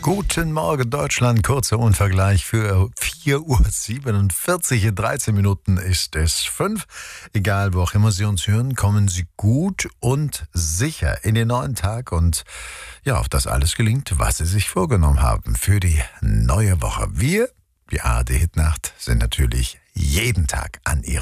Guten Morgen Deutschland, kurzer Unvergleich für 4:47 Uhr. In 13 Minuten ist es 5. Egal, wo auch immer Sie uns hören, kommen Sie gut und sicher in den neuen Tag und ja, auf das alles gelingt, was Sie sich vorgenommen haben für die neue Woche. Wir, die ARD Hitnacht, sind natürlich jeden Tag an Ihrer